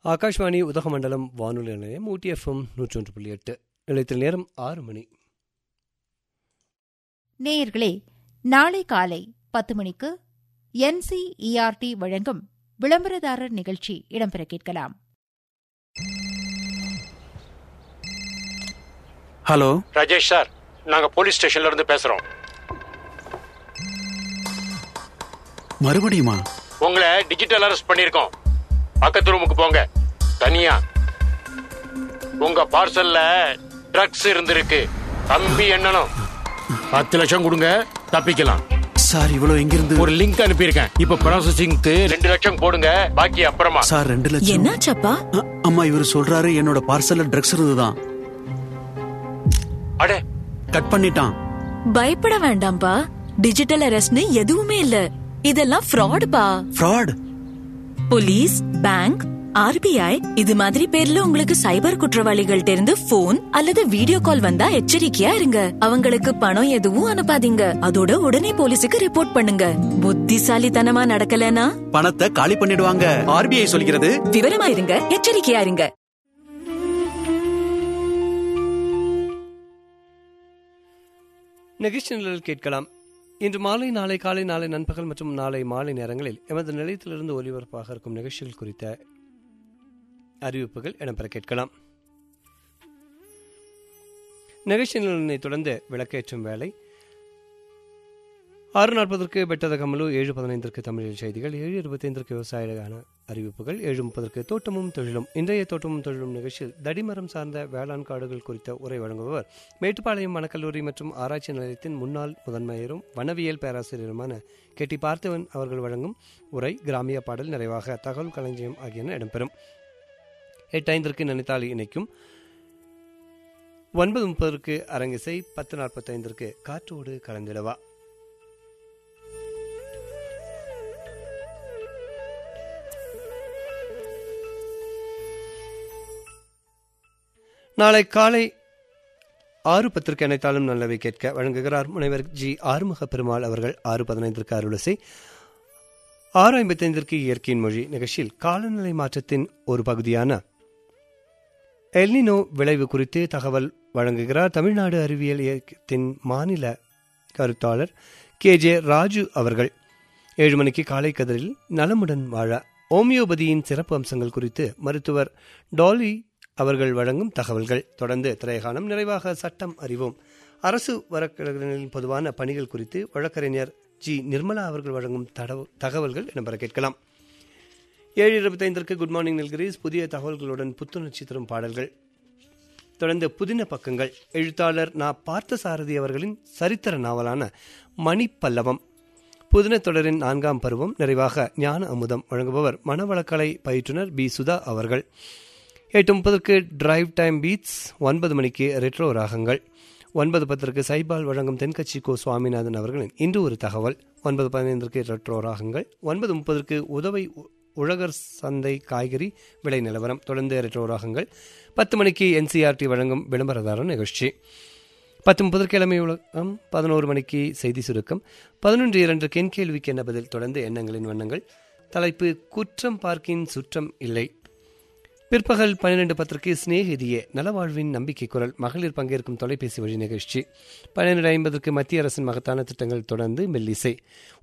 ஆகாஷ்வாணி உதகமண்டலம் வானொலி நிலையம் ஊட்டி எஃப்எம் 101.8. நிலையத்தில் நேரம் 6 மணி. நேயர்களே, நாளை காலை 10 மணிக்கு NCERT வழங்கும் விளம்பரதாரர் நிகழ்ச்சி இடம்பெற கேட்கலாம். ஹலோ ராஜேஷ் சார், நாங்க போலீஸ் ஸ்டேஷன்ல இருந்து பேசுறோம். மறுபடியுமா? உங்களை டிஜிட்டல் அரெஸ்ட் பண்ணிருக்கோம். பக்கத்து ரூமுக்கு போங்க, தனியா. உங்க பார்சல்ல ட்ரக்ஸ் இருந்திருக்கு. தம்பி எண்ணணும். 10 லட்சம் கொடுங்க, தப்பிக்கலாம். சார், இவ்வளவு எங்கிருந்து? ஒரு லிங்க் அனுப்பியிருக்கேன். இப்ப ப்ராசஸிங்க்கு 2 லட்சம் போடுங்க, பாக்கி அப்புறமா. சார், 2 லட்சம் என்னாச்சப்பா? அம்மா, இவரு சொல்றாரு என்னோட பார்சல்ல ட்ரக்ஸ் இருந்துதான். அடே, கட் பண்ணிட்டான். பயப்பட வேண்டாம்பா, டிஜிட்டல் அரெஸ்ட்னு எதுவுமே இல்ல. இதெல்லாம் ஃப்ராடுப்பா. ஃப்ராட்? போலீஸ், பேங்க், RBI இது மாதிரி பேர்ல உங்களுக்கு சைபர் குற்றவாளிகள் இருந்து போன் அல்லது வீடியோ கால் வந்தா எச்சரிக்கையா இருங்க. அவங்களுக்கு பணம் எதுவும் அனுப்பாதீங்க. அதோட உடனே போலீஸுக்கு ரிப்போர்ட் பண்ணுங்க. புத்திசாலித்தனமா நடக்கலனா பணத்தை காலி பண்ணிடுவாங்க. RBI சொல்கிறது. விவரமா இருங்க, எச்சரிக்கையா இருங்க. நிகழ்ச்சிகளில் கேட்கலாம். இன்று மாலை, நாளை காலை, நாளை நண்பகல் மற்றும் நாளை மாலை நேரங்களில் எமது நிலையத்திலிருந்து ஒலிபரப்பாக இருக்கும் நிகழ்ச்சிகள் குறித்த அறிவிப்புகள் இடம்பெற கேட்கலாம். நிகழ்ச்சிகளை தொடர்ந்து விளக்கேற்றும் வேலை 6:40 பெட்டத கமலு, 7:15 தமிழில் செய்திகள், 7:25 விவசாயிகளுக்கான அறிவிப்புகள், 7:30 தோட்டமும் தொழிலும். இன்றைய தோட்டமும் தொழிலும் நிகழ்ச்சியில் தடிமரம் சார்ந்த வேளாண் காடுகள் குறித்த உரை வழங்குபவர் மேட்டுப்பாளையம் வனக்கல்லூரி மற்றும் ஆராய்ச்சி நிலையத்தின் முன்னாள் முதன்மையரும் வனவியல் பேராசிரியருமான KT பார்த்தவன் அவர்கள் வழங்கும் உரை, கிராமிய பாடல், நிறைவாக தகவல் களஞ்சியம் ஆகியன இடம்பெறும். 8:05 நினைத்தாலி இணைக்கும், 9:30 அரங்கிசை, 10:45 காற்றோடு கலந்திடவா. நாளை காலை 6:10 அனைத்தாலும் நல்லவை கேட்க வழங்குகிறார் முனைவர் G. ஆறுமுக பெருமாள் அவர்கள். 6:15 அருளிசை, 6:55 இயற்கையின் மொழி நிகழ்ச்சியில் காலநிலை மாற்றத்தின் ஒரு பகுதியான எல்னினோ விளைவு குறித்து தகவல் வழங்குகிறார் தமிழ்நாடு அறிவியல் இயக்கத்தின் மாநில கருத்தாளர் KJ ராஜு அவர்கள். 7 மணிக்கு காலை கதிரில் நலமுடன் வாழ ஓமியோபதியின் சிறப்பு அம்சங்கள் குறித்து மருத்துவர் டாலி அவர்கள் வழங்கும் தகவல்கள். தொடர்ந்து திரைகாணம், நிறைவாக சட்டம் அறிவோம். அரசு வழக்கறிஞர்களின் பொதுவான பணிகள் குறித்து வழக்கறிஞர் G. நிர்மலா அவர்கள் வழங்கும் தகவல்கள் இடம்பெற கேட்கலாம். 7:25 குட் மார்னிங் நில்கிரீஸ், புதிய தகவல்களுடன் புத்துணர்ச்சி தரும் பாடல்கள். தொடர்ந்து புதின பக்கங்கள், எழுத்தாளர் நா. பார்த்தசாரதி அவர்களின் சரித்திர நாவலான மணிப்பல்லவம், புதின தொடரின் 4ஆம் பருவம். நிறைவாக ஞான அமுதம் வழங்குபவர் மனவளக்கலை பயிற்றுனர் B. சுதா அவர்கள். 8:30 டிரைவ் டைம் பீட்ஸ், 9 மணிக்கு ரெட்ரோ ராகங்கள், 9:10 சைபால் வழங்கும் தென்கட்சி கோ. சுவாமிநாதன் அவர்களின் இன்று ஒரு தகவல், 9:15 ரெட்ரோ ராகங்கள், 9:30 உதவை உழகர் சந்தை காய்கறி விலை நிலவரம். தொடர்ந்து ரெட்ரோ ராகங்கள். 10 மணிக்கு NCERT வழங்கும் விளம்பரதாரர் நிகழ்ச்சி, 10:30 கிழமை உலகம், 11 மணிக்கு செய்தி சுருக்கம், 11:02 என் கேள்விக்கு என்ன பதில். தொடர்ந்து எண்ணங்களின் வண்ணங்கள், தலைப்பு குற்றம் பார்க்கின் சுற்றம் இல்லை. பிற்பகல் 12:10 சிநேகிதியே நலவாழ்வின் நம்பிக்கை குரல், மகளிர் பங்கேற்கும் தொலைபேசி வழி நிகழ்ச்சி. 12:50 மத்திய அரசின் மகத்தான திட்டங்கள். தொடர்ந்து மெல்லிசை.